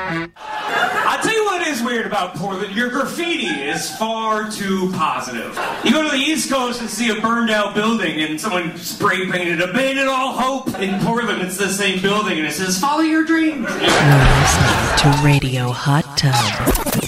I'll tell you what is weird about Portland. Your graffiti is far too positive. You go to the East Coast and see a burned out building and someone spray painted abandon all hope. In Portland, it's the same building and it says, follow your dreams. You're listening to Radio Hot Tub.